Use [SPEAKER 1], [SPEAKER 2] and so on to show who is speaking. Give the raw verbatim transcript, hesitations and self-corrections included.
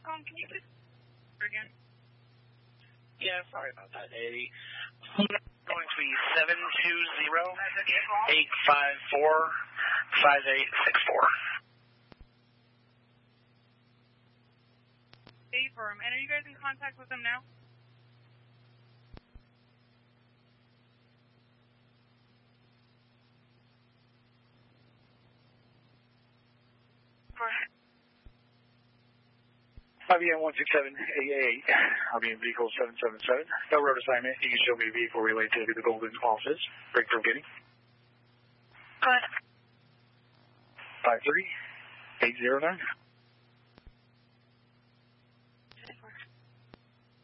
[SPEAKER 1] calling. Can you please again?
[SPEAKER 2] Yeah, sorry about that, Eddie. Going to be seven two zero, eight five four, five eight six four.
[SPEAKER 1] Affirm. And are you guys in contact with them now?
[SPEAKER 3] I B M one six seven eight eight, I'll be in vehicle seven seven seven. No road assignment. You can show me a vehicle related to the Golden office. Break from getting.
[SPEAKER 1] Go ahead.
[SPEAKER 3] five three eight zero nine.